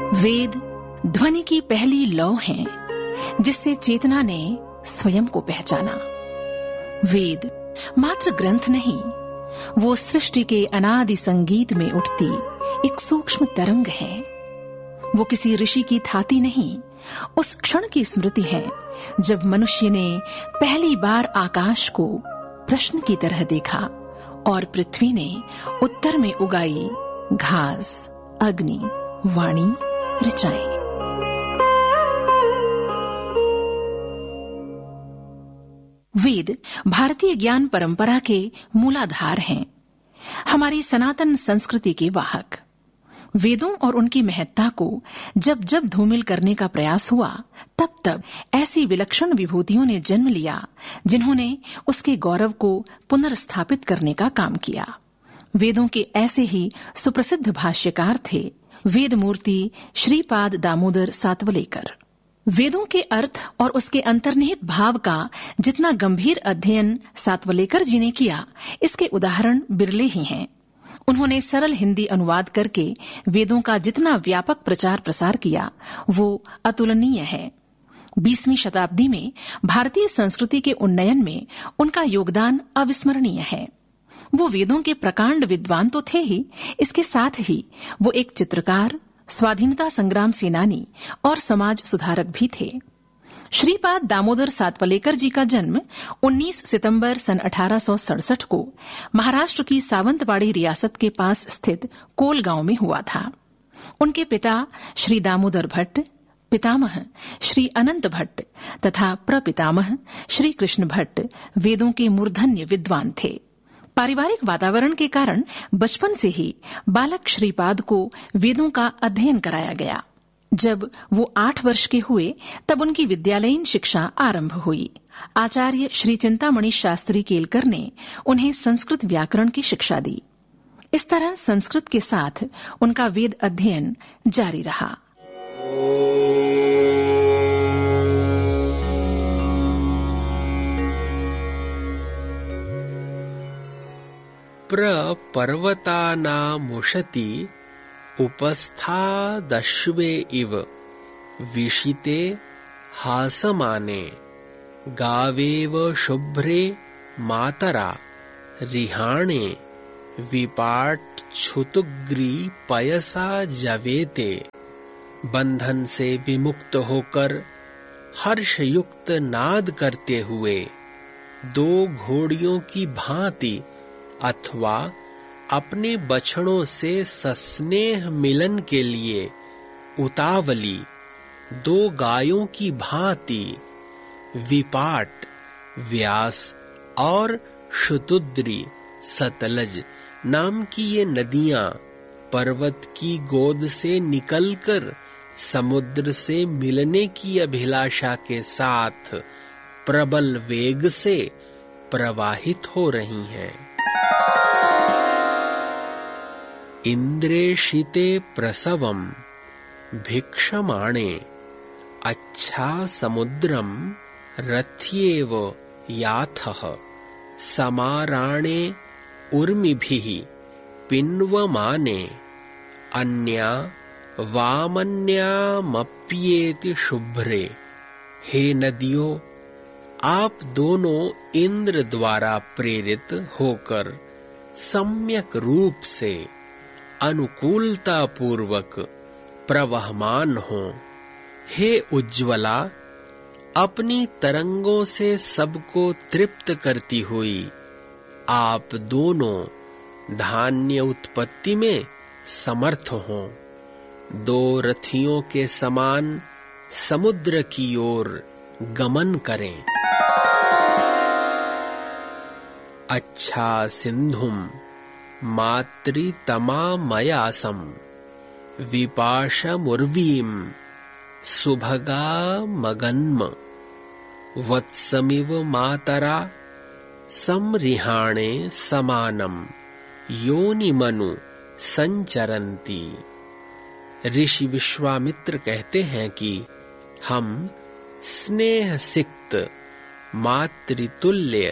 वेद ध्वनि की पहली लौ है जिससे चेतना ने स्वयं को पहचाना। वेद मात्र ग्रंथ नहीं, वो सृष्टि के अनादि संगीत में उठती एक सूक्ष्म तरंग है। वो किसी ऋषि की थाती नहीं, उस क्षण की स्मृति है जब मनुष्य ने पहली बार आकाश को प्रश्न की तरह देखा और पृथ्वी ने उत्तर में उगाई घास, अग्नि, वाणी, ऋचाएं। वेद भारतीय ज्ञान परंपरा के मूलाधार हैं, हमारी सनातन संस्कृति के वाहक। वेदों और उनकी महत्ता को जब जब धूमिल करने का प्रयास हुआ, तब तब ऐसी विलक्षण विभूतियों ने जन्म लिया जिन्होंने उसके गौरव को पुनर्स्थापित करने का काम किया। वेदों के ऐसे ही सुप्रसिद्ध भाष्यकार थे वेद मूर्ति श्रीपाद दामोदर सातवलेकर। वेदों के अर्थ और उसके अंतर्निहित भाव का जितना गंभीर अध्ययन सातवलेकर जी ने किया, इसके उदाहरण बिरले ही हैं। उन्होंने सरल हिंदी अनुवाद करके वेदों का जितना व्यापक प्रचार प्रसार किया, वो अतुलनीय है। 20वीं शताब्दी में भारतीय संस्कृति के उन्नयन में उनका योगदान अविस्मरणीय है। वो वेदों के प्रकांड विद्वान तो थे ही, इसके साथ ही वो एक चित्रकार, स्वाधीनता संग्राम सेनानी और समाज सुधारक भी थे। श्रीपाद दामोदर सातवलेकर जी का जन्म 19 सितंबर सन 1867 को महाराष्ट्र की सावंतवाड़ी रियासत के पास स्थित कोल गांव में हुआ था। उनके पिता श्री दामोदर भट्ट, पितामह श्री अनंत भट्ट तथा प्रपितामह श्री कृष्ण भट्ट वेदों के मूर्धन्य विद्वान थे। पारिवारिक वातावरण के कारण बचपन से ही बालक श्रीपाद को वेदों का अध्ययन कराया गया। जब वो 8 वर्ष के हुए तब उनकी विद्यालयीन शिक्षा आरंभ हुई। आचार्य श्री चिंतामणि शास्त्री केलकर ने उन्हें संस्कृत व्याकरण की शिक्षा दी। इस तरह संस्कृत के साथ उनका वेद अध्ययन जारी रहा। प्रपर्वतानामुशति उपस्थादश्वे इव विशिते हासमाने गावेव शुभ्रे मातरा रिहाणे विपाट्छुतुग्री पयसा जवेते। बंधन से विमुक्त होकर हर्षयुक्त नाद करते हुए 2 घोड़ियों की भांति अथवा अपने बछड़ों से सस्नेह मिलन के लिए उतावली 2 गायों की भांति विपाट व्यास और शुतुद्री सतलज नाम की ये नदियां पर्वत की गोद से निकलकर समुद्र से मिलने की अभिलाषा के साथ प्रबल वेग से प्रवाहित हो रही हैं। इंद्रेशिते प्रसवम भिक्षमाणे अच्छा समुद्रम रथ्येव याथः समाराणे उर्मिभिः पिन्वमाने अन्या वामन्यामप्येति शुभ्रे। हे नदियों, आप दोनों इंद्र द्वारा प्रेरित होकर सम्यक रूप से अनुकूलता पूर्वक प्रवहमान हो। हे उज्ज्वला, अपनी तरंगों से सबको तृप्त करती हुई आप दोनों धान्य उत्पत्ति में समर्थ हों। 2 रथियों के समान समुद्र की ओर गमन करें। अच्छा सिंधुम मातृतमामयासम विपाशमुर्वीम सुभगा मगन्म वत्समिव मातरा समरिहाणे समानम योनिमनु संचरन्ति। ऋषि विश्वामित्र कहते हैं कि हम स्नेह सिक्त मातृतुल्य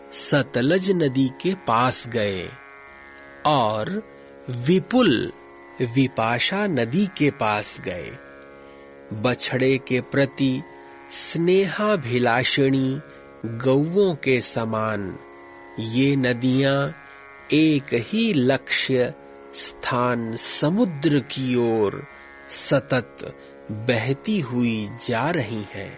सतलज नदी के पास गए और विपुल विपाशा नदी के पास गए। बछड़े के प्रति स्नेहाभिलाषिणी गौओं के समान ये नदियां एक ही लक्ष्य स्थान समुद्र की ओर सतत बहती हुई जा रही हैं।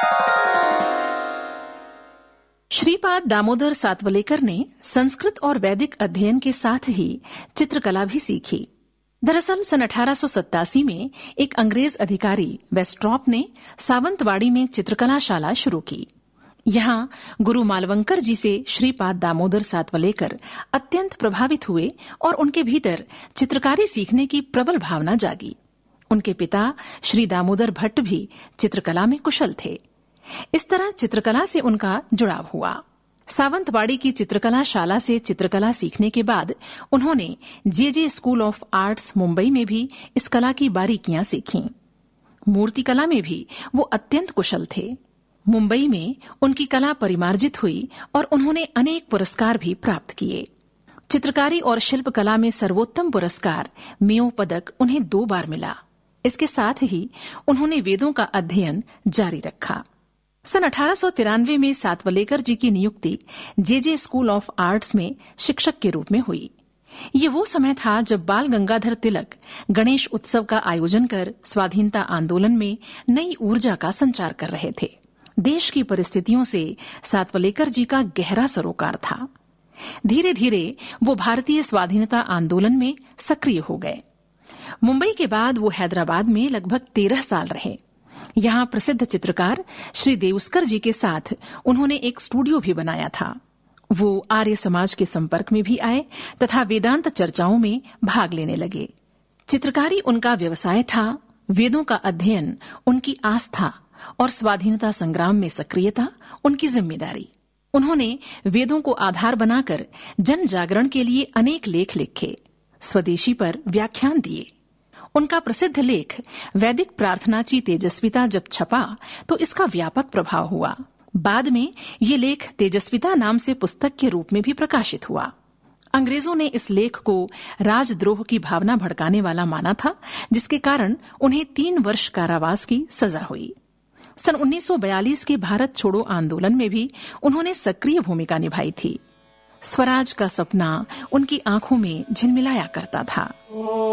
श्रीपाद दामोदर सातवलेकर ने संस्कृत और वैदिक अध्ययन के साथ ही चित्रकला भी सीखी। दरअसल सन 1887 में एक अंग्रेज अधिकारी वेस्ट्रॉप ने सावंतवाड़ी में चित्रकला शाला शुरू की। यहाँ गुरु मालवंकर जी से श्रीपाद दामोदर सातवलेकर अत्यंत प्रभावित हुए और उनके भीतर चित्रकारी सीखने की प्रबल भावना जागी। उनके पिता श्री दामोदर भट्ट भी चित्रकला में कुशल थे। इस तरह चित्रकला से उनका जुड़ाव हुआ। सावंतवाड़ी की चित्रकला शाला से चित्रकला सीखने के बाद उन्होंने जे स्कूल ऑफ आर्ट्स मुंबई में भी इस कला की बारीकियां सीखीं। मूर्तिकला में भी वो अत्यंत कुशल थे। मुंबई में उनकी कला परिमार्जित हुई और उन्होंने अनेक पुरस्कार भी प्राप्त किए। चित्रकारी और शिल्पकला में सर्वोत्तम पुरस्कार मेयो पदक उन्हें 2 बार मिला। इसके साथ ही उन्होंने वेदों का अध्ययन जारी रखा। सन 1893 में सातवलेकर जी की नियुक्ति जे स्कूल ऑफ आर्ट्स में शिक्षक के रूप में हुई। ये वो समय था जब बाल गंगाधर तिलक गणेश उत्सव का आयोजन कर स्वाधीनता आंदोलन में नई ऊर्जा का संचार कर रहे थे। देश की परिस्थितियों से सातवलेकर जी का गहरा सरोकार था। धीरे धीरे वो भारतीय स्वाधीनता आंदोलन में सक्रिय हो गए। मुंबई के बाद वो हैदराबाद में लगभग 13 साल रहे। यहाँ प्रसिद्ध चित्रकार श्री देउस्कर जी के साथ उन्होंने एक स्टूडियो भी बनाया था। वो आर्य समाज के संपर्क में भी आए तथा वेदांत चर्चाओं में भाग लेने लगे। चित्रकारी उनका व्यवसाय था, वेदों का अध्ययन उनकी आस्था और स्वाधीनता संग्राम में सक्रियता उनकी जिम्मेदारी। उन्होंने वेदों को आधार बनाकर जन जागरण के लिए अनेक लेख लिखे, स्वदेशी पर व्याख्यान दिए। उनका प्रसिद्ध लेख वैदिक प्रार्थनाची तेजस्विता जब छपा तो इसका व्यापक प्रभाव हुआ। बाद में ये लेख तेजस्विता नाम से पुस्तक के रूप में भी प्रकाशित हुआ। अंग्रेजों ने इस लेख को राजद्रोह की भावना भड़काने वाला माना था, जिसके कारण उन्हें 3 वर्ष कारावास की सजा हुई। सन 1942 के भारत छोड़ो आंदोलन में भी उन्होंने सक्रिय भूमिका निभाई थी। स्वराज का सपना उनकी आंखों में झिलमिलाया करता था।